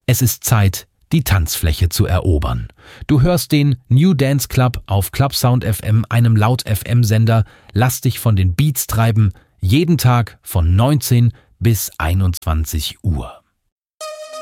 Es ist Zeit, die Tanzfläche zu erobern. Du hörst den New Dance Club auf Clubsound FM, einem Laut-FM-Sender. Lass dich von den Beats treiben, jeden Tag von 19 bis 21 Uhr.